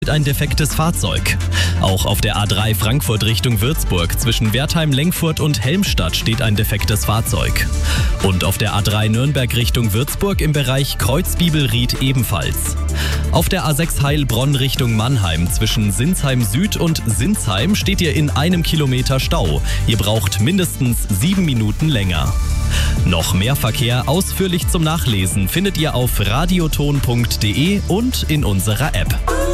ein defektes Fahrzeug. Auch auf der A3 Frankfurt Richtung Würzburg zwischen Wertheim-Lengfurt und Helmstadt steht ein defektes Fahrzeug. Und auf der A3 Nürnberg Richtung Würzburg im Bereich Kreuzbibelried ebenfalls. Auf der A6 Heilbronn Richtung Mannheim zwischen Sinsheim Süd und Sinsheim steht ihr in 1 Kilometer Stau. Ihr braucht mindestens 7 Minuten länger. Noch mehr Verkehr ausführlich zum Nachlesen findet ihr auf radioton.de und in unserer App.